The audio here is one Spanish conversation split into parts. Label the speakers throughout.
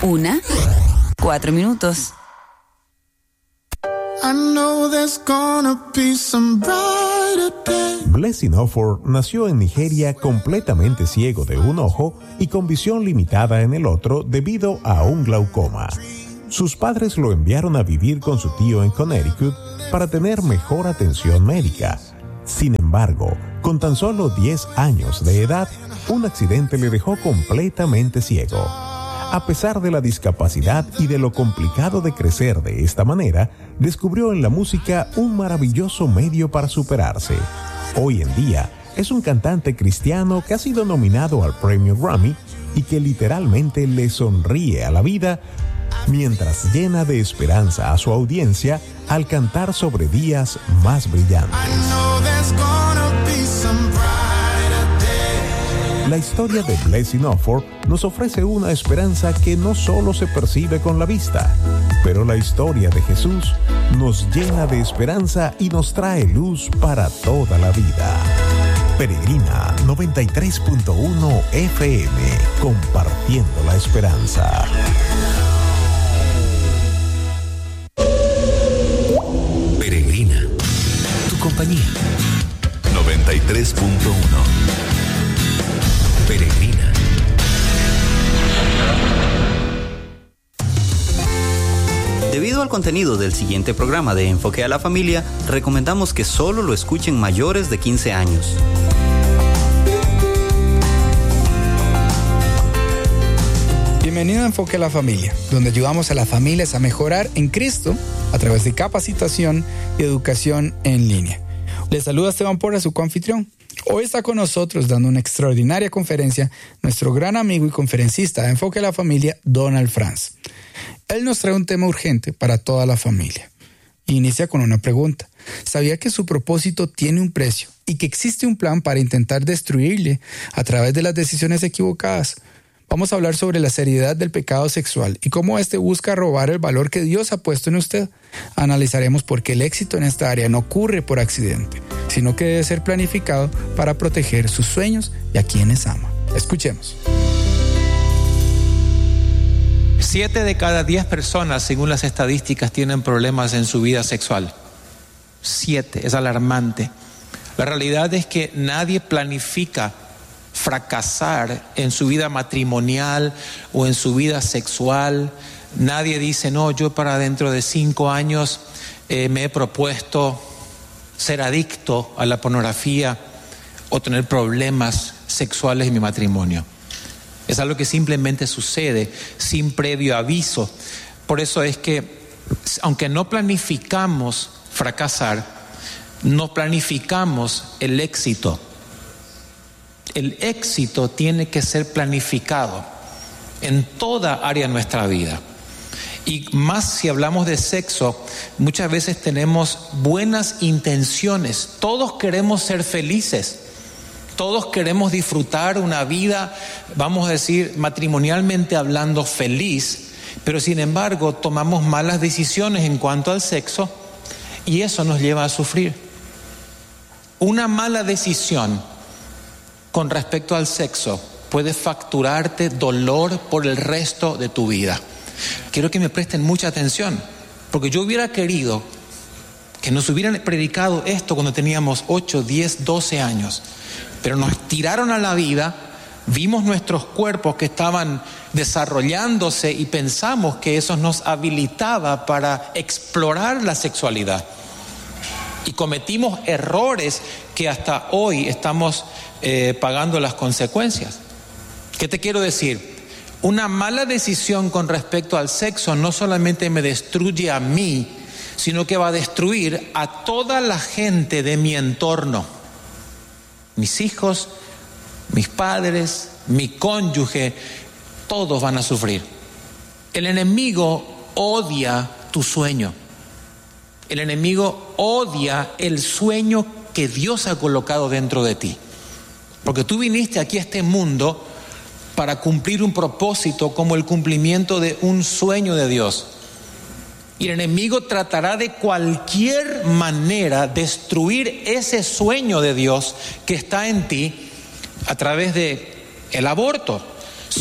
Speaker 1: 1:04 minutos.
Speaker 2: Blessing Offor nació en Nigeria completamente ciego de un ojo y con visión limitada en el otro debido a un glaucoma. Sus padres lo enviaron a vivir con su tío en Connecticut para tener mejor atención médica. Sin embargo, con tan solo 10 años de edad, un accidente le dejó completamente ciego. A pesar de la discapacidad y de lo complicado de crecer de esta manera, descubrió en la música un maravilloso medio para superarse. Hoy en día, es un cantante cristiano que ha sido nominado al premio Grammy y que literalmente le sonríe a la vida mientras llena de esperanza a su audiencia al cantar sobre días más brillantes. La historia de Blessing Offor nos ofrece una esperanza que no solo se percibe con la vista, pero la historia de Jesús nos llena de esperanza y nos trae luz para toda la vida. Peregrina 93.1 FM, compartiendo la esperanza.
Speaker 3: Peregrina, tu compañía. 93.1 Peregrina.
Speaker 4: Debido al contenido del siguiente programa de Enfoque a la Familia, recomendamos que solo lo escuchen mayores de 15 años.
Speaker 5: Bienvenido a Enfoque a la Familia, donde ayudamos a las familias a mejorar en Cristo a través de capacitación y educación en línea. Les saluda Esteban Porras, su coanfitrión. Hoy está con nosotros dando una extraordinaria conferencia nuestro gran amigo y conferencista de Enfoque a la Familia, Donald Franz. Él nos trae un tema urgente para toda la familia. Inicia con una pregunta. ¿Sabía que su propósito tiene un precio y que existe un plan para intentar destruirle a través de las decisiones equivocadas? Vamos a hablar sobre la seriedad del pecado sexual y cómo éste busca robar el valor que Dios ha puesto en usted. Analizaremos por qué el éxito en esta área no ocurre por accidente, sino que debe ser planificado para proteger sus sueños y a quienes ama. Escuchemos.
Speaker 6: 7 de cada 10 personas, según las estadísticas, tienen problemas en su vida sexual. 7, es alarmante. La realidad es que nadie planifica fracasar en su vida matrimonial o en su vida sexual. Nadie dice, no, yo para dentro de 5 años me he propuesto ser adicto a la pornografía o tener problemas sexuales en mi matrimonio. Es algo que simplemente sucede sin previo aviso. Por eso es que, aunque no planificamos fracasar, no planificamos el éxito. El éxito tiene que ser planificado en toda área de nuestra vida. Y más si hablamos de sexo, muchas veces tenemos buenas intenciones. Todos queremos ser felices. Todos queremos disfrutar una vida, vamos a decir, matrimonialmente hablando, feliz. Pero sin embargo, tomamos malas decisiones en cuanto al sexo y eso nos lleva a sufrir. Una mala decisión con respecto al sexo puede facturarte dolor por el resto de tu vida. Quiero que me presten mucha atención, porque yo hubiera querido que nos hubieran predicado esto cuando teníamos 8, 10, 12 años, pero nos tiraron a la vida, vimos nuestros cuerpos que estaban desarrollándose y pensamos que eso nos habilitaba para explorar la sexualidad. Y cometimos errores que hasta hoy estamos pagando las consecuencias. ¿Qué te quiero decir? Una mala decisión con respecto al sexo no solamente me destruye a mí, sino que va a destruir a toda la gente de mi entorno. Mis hijos, mis padres, mi cónyuge, todos van a sufrir. El enemigo odia tu sueño. El enemigo odia el sueño que Dios ha colocado dentro de ti. Porque tú viniste aquí a este mundo para cumplir un propósito como el cumplimiento de un sueño de Dios. Y el enemigo tratará de cualquier manera destruir ese sueño de Dios que está en ti a través de el aborto. Si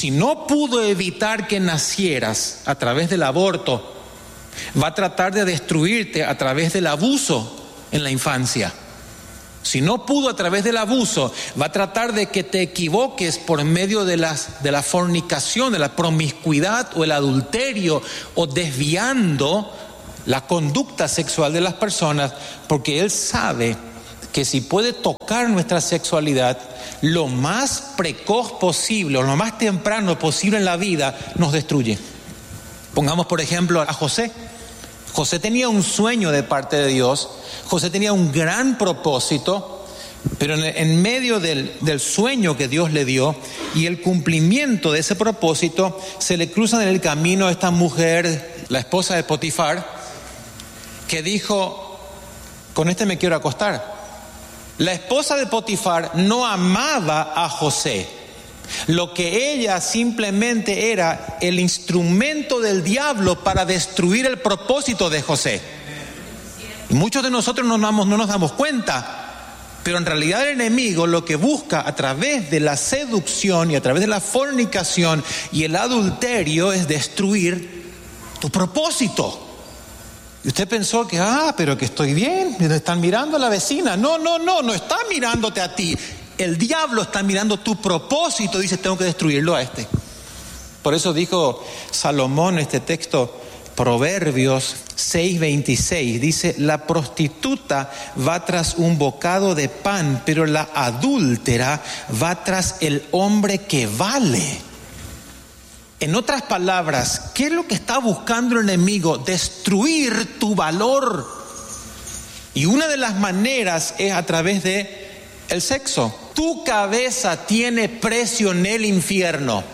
Speaker 6: si no pudo evitar que nacieras a través del aborto, va a tratar de destruirte a través del abuso en la infancia. Si no pudo a través del abuso, va a tratar de que te equivoques por medio de la fornicación, de la promiscuidad o el adulterio, o desviando la conducta sexual de las personas, porque Él sabe que si puede tocar nuestra sexualidad lo más precoz posible, o lo más temprano posible en la vida, nos destruye. Pongamos por ejemplo a José. José tenía un sueño de parte de Dios, José tenía un gran propósito, pero en medio del sueño que Dios le dio y el cumplimiento de ese propósito, se le cruzan en el camino a esta mujer, la esposa de Potifar, que dijo: con este me quiero acostar. La esposa de Potifar no amaba a José. Lo que ella simplemente era el instrumento del diablo para destruir el propósito de José. Y muchos de nosotros no nos damos cuenta, pero en realidad el enemigo lo que busca a través de la seducción y a través de la fornicación y el adulterio es destruir tu propósito. Y usted pensó que, pero que estoy bien, me están mirando a la vecina. No está mirándote a ti. El diablo está mirando tu propósito, dice: tengo que destruirlo a este. Por eso dijo Salomón en este texto, Proverbios 6:26, dice: la prostituta va tras un bocado de pan, pero la adúltera va tras el hombre que vale. En otras palabras, ¿qué es lo que está buscando el enemigo? Destruir tu valor. Y una de las maneras es a través de el sexo. Tu cabeza tiene precio en el infierno.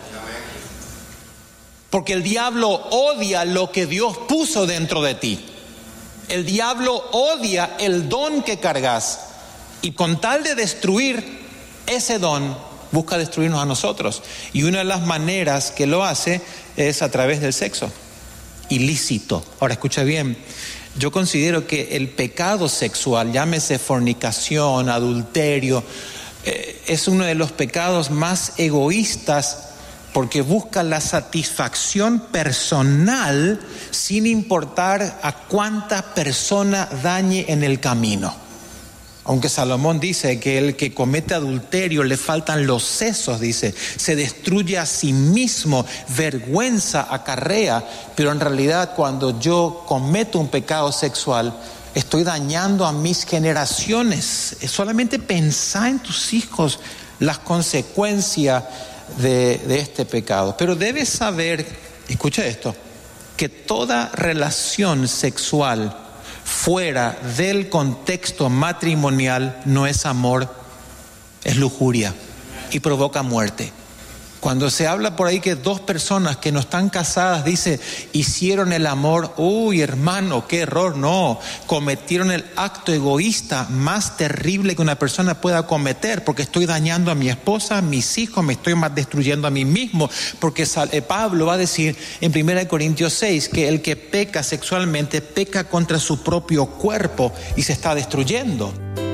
Speaker 6: Porque el diablo odia lo que Dios puso dentro de ti. El diablo odia el don que cargas. Y con tal de destruir ese don, busca destruirnos a nosotros. Y una de las maneras que lo hace es a través del sexo ilícito. Ahora escucha bien. Yo considero que el pecado sexual, llámese fornicación, adulterio, es uno de los pecados más egoístas, porque busca la satisfacción personal sin importar a cuánta persona dañe en el camino. Aunque Salomón dice que el que comete adulterio le faltan los sesos, dice, se destruye a sí mismo, vergüenza acarrea, pero en realidad cuando yo cometo un pecado sexual, estoy dañando a mis generaciones. Solamente pensá en tus hijos las consecuencias de este pecado. Pero debes saber, escucha esto, que toda relación sexual fuera del contexto matrimonial no es amor, es lujuria y provoca muerte. Cuando se habla por ahí que dos personas que no están casadas, dice, hicieron el amor, uy hermano, qué error, no, cometieron el acto egoísta más terrible que una persona pueda cometer, porque estoy dañando a mi esposa, a mis hijos, me estoy más destruyendo a mí mismo, porque Pablo va a decir en 1 Corintios 6 que el que peca sexualmente peca contra su propio cuerpo y se está destruyendo.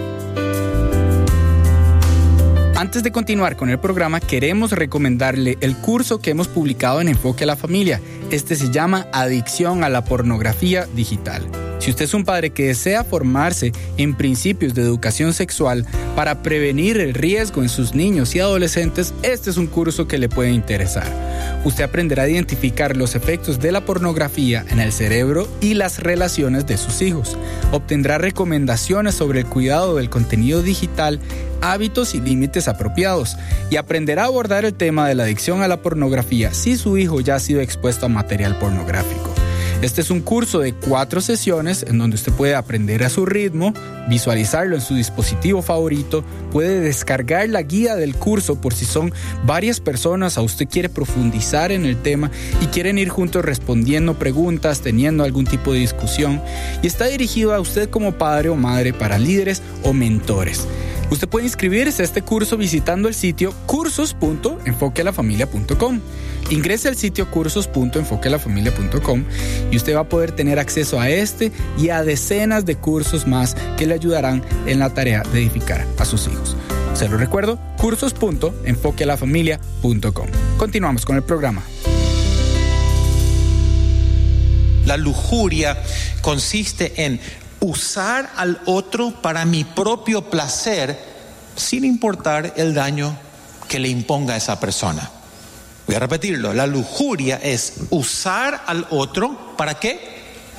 Speaker 5: Antes de continuar con el programa, queremos recomendarle el curso que hemos publicado en Enfoque a la Familia. Este se llama Adicción a la Pornografía Digital. Si usted es un padre que desea formarse en principios de educación sexual para prevenir el riesgo en sus niños y adolescentes, este es un curso que le puede interesar. Usted aprenderá a identificar los efectos de la pornografía en el cerebro y las relaciones de sus hijos. Obtendrá recomendaciones sobre el cuidado del contenido digital, hábitos y límites apropiados, y aprenderá a abordar el tema de la adicción a la pornografía si su hijo ya ha sido expuesto a material pornográfico. Este es un curso de 4 sesiones en donde usted puede aprender a su ritmo, visualizarlo en su dispositivo favorito, puede descargar la guía del curso por si son varias personas o usted quiere profundizar en el tema y quieren ir juntos respondiendo preguntas, teniendo algún tipo de discusión, y está dirigido a usted como padre o madre para líderes o mentores. Usted puede inscribirse a este curso visitando el sitio cursos.enfoquealafamilia.com. Ingrese al sitio cursos.enfoquealafamilia.com y usted va a poder tener acceso a este y a decenas de cursos más que le ayudarán en la tarea de edificar a sus hijos. Se lo recuerdo, cursos.enfoquealafamilia.com. Continuamos con el programa.
Speaker 6: La lujuria consiste en usar al otro para mi propio placer sin importar el daño que le imponga a esa persona. Voy a repetirlo. La lujuria es usar al otro, ¿para qué?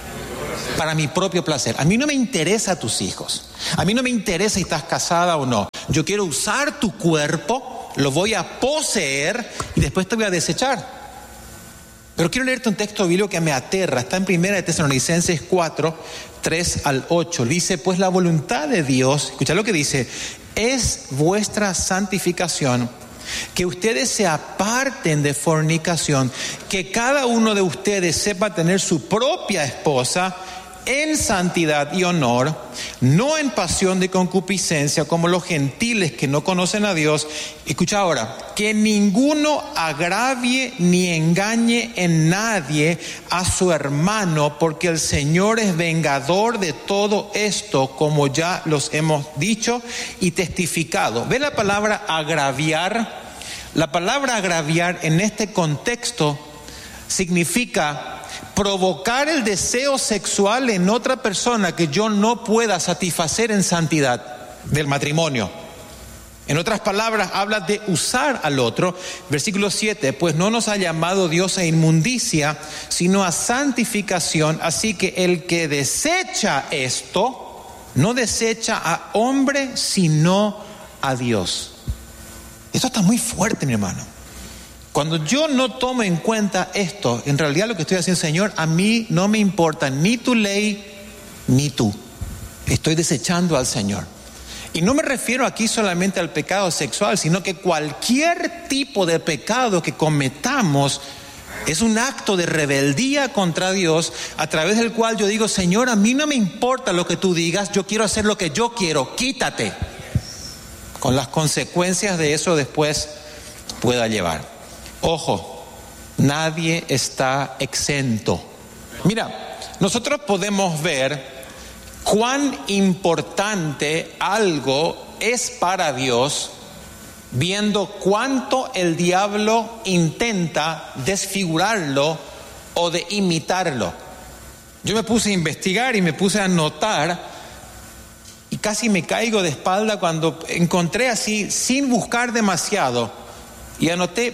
Speaker 6: Para mi propio placer. A mí no me interesa tus hijos. A mí no me interesa si estás casada o no. Yo quiero usar tu cuerpo, lo voy a poseer y después te voy a desechar. Pero quiero leerte un texto bíblico que me aterra. Está en 1 Tesalonicenses 4, 3 al 8. Dice, pues la voluntad de Dios, escucha lo que dice, es vuestra santificación, que ustedes se aparten de fornicación, que cada uno de ustedes sepa tener su propia esposa en santidad y honor, no en pasión de concupiscencia como los gentiles que no conocen a Dios. Escucha ahora, que ninguno agravie ni engañe en nadie a su hermano, porque el Señor es vengador de todo esto, como ya los hemos dicho y testificado. ¿Ve la palabra agraviar? La palabra agraviar en este contexto significa provocar el deseo sexual en otra persona que yo no pueda satisfacer en santidad del matrimonio. En otras palabras, habla de usar al otro. Versículo 7, pues no nos ha llamado Dios a inmundicia, sino a santificación. Así que el que desecha esto, no desecha a hombre, sino a Dios. Esto está muy fuerte, mi hermano. Cuando yo no tomo en cuenta esto, en realidad lo que estoy haciendo, Señor, a mí no me importa ni tu ley, ni tú. Estoy desechando al Señor. Y no me refiero aquí solamente al pecado sexual, sino que cualquier tipo de pecado que cometamos es un acto de rebeldía contra Dios, a través del cual yo digo, Señor, a mí no me importa lo que tú digas, yo quiero hacer lo que yo quiero, quítate. Con las consecuencias de eso después pueda llevar. Ojo, nadie está exento. Mira, nosotros podemos ver cuán importante algo es para Dios viendo cuánto el diablo intenta desfigurarlo o de imitarlo. Yo me puse a investigar y me puse a notar y casi me caigo de espalda cuando encontré así, sin buscar demasiado, y anoté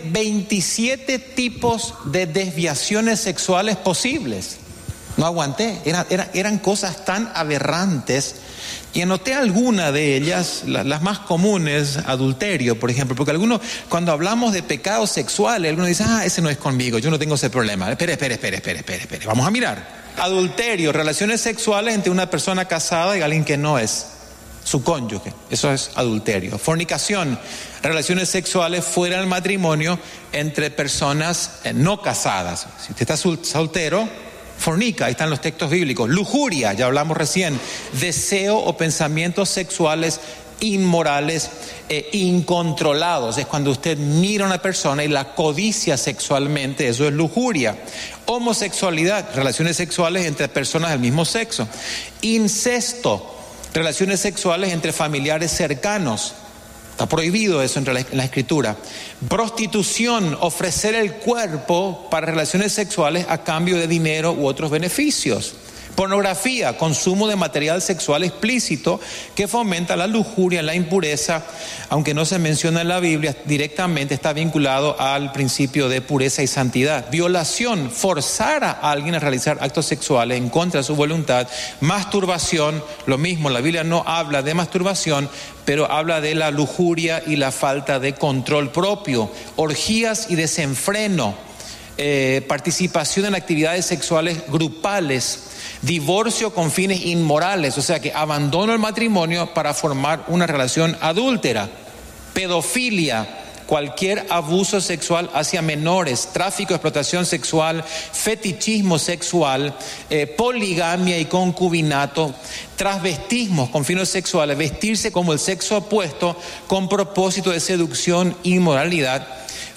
Speaker 6: 27 tipos de desviaciones sexuales posibles. No aguanté, eran cosas tan aberrantes. Y anoté algunas de ellas, las más comunes, adulterio, por ejemplo. Porque algunos, cuando hablamos de pecados sexuales, algunos dicen, ese no es conmigo, yo no tengo ese problema. Espere, vamos a mirar. Adulterio, relaciones sexuales entre una persona casada y alguien que no es su cónyuge, eso es adulterio. Fornicación, relaciones sexuales fuera del matrimonio entre personas no casadas. Si usted está soltero, fornica, ahí están los textos bíblicos. Lujuria, ya hablamos recién. Deseo o pensamientos sexuales inmorales e incontrolados. Es cuando usted mira a una persona y la codicia sexualmente, eso es lujuria. Homosexualidad, relaciones sexuales entre personas del mismo sexo. Incesto, relaciones sexuales entre familiares cercanos. Está prohibido eso en la Escritura. Prostitución, ofrecer el cuerpo para relaciones sexuales a cambio de dinero u otros beneficios. Pornografía, consumo de material sexual explícito que fomenta la lujuria, la impureza, aunque no se menciona en la Biblia directamente, está vinculado al principio de pureza y santidad. Violación, forzar a alguien a realizar actos sexuales en contra de su voluntad. Masturbación, lo mismo, la Biblia no habla de masturbación, pero habla de la lujuria y la falta de control propio. Orgías y desenfreno, participación en actividades sexuales grupales. Divorcio con fines inmorales, o sea que abandono el matrimonio para formar una relación adúltera. Pedofilia, cualquier abuso sexual hacia menores. Tráfico, explotación sexual, fetichismo sexual, poligamia y concubinato. Transvestismo con fines sexuales, vestirse como el sexo opuesto con propósito de seducción e inmoralidad.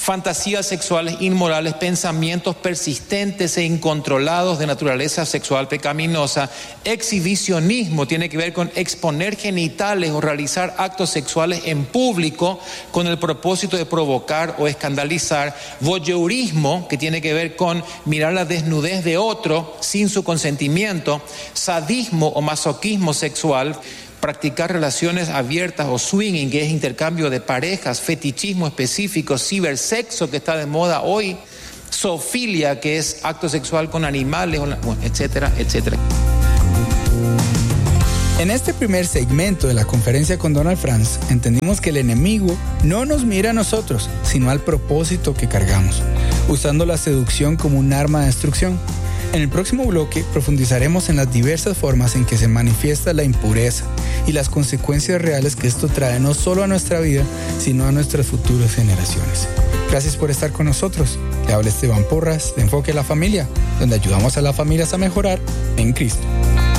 Speaker 6: fantasías sexuales inmorales, pensamientos persistentes e incontrolados de naturaleza sexual pecaminosa. Exhibicionismo tiene que ver con exponer genitales o realizar actos sexuales en público con el propósito de provocar o escandalizar. Voyeurismo, que tiene que ver con mirar la desnudez de otro sin su consentimiento. Sadismo o masoquismo sexual, practicar relaciones abiertas o swinging, que es intercambio de parejas, fetichismo específico, cibersexo, que está de moda hoy, zoofilia, que es acto sexual con animales, etcétera, etcétera.
Speaker 5: En este primer segmento de la conferencia con Donald Franz, entendimos que el enemigo no nos mira a nosotros, sino al propósito que cargamos, usando la seducción como un arma de destrucción. En el próximo bloque profundizaremos en las diversas formas en que se manifiesta la impureza y las consecuencias reales que esto trae no solo a nuestra vida, sino a nuestras futuras generaciones. Gracias por estar con nosotros. Le habla Esteban Porras de Enfoque a la Familia, donde ayudamos a las familias a mejorar en Cristo.